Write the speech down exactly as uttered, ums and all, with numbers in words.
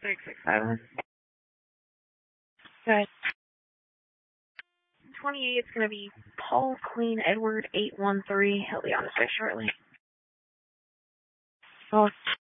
six six seven. Good. twenty-eight is going to be Paul Queen Edward eight one three. He'll be on the way shortly. Oh.